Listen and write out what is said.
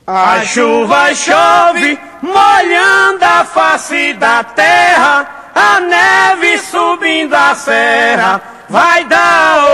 A chuva chove, molhando a face da terra, a neve subindo a serra, vai dar